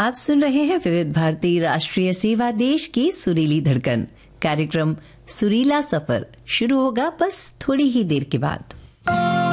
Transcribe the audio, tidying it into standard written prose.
आप सुन रहे हैं विविध भारती राष्ट्रीय सेवा देश की सुरीली धड़कन। कार्यक्रम सुरीला सफर शुरू होगा बस थोड़ी ही देर के बाद।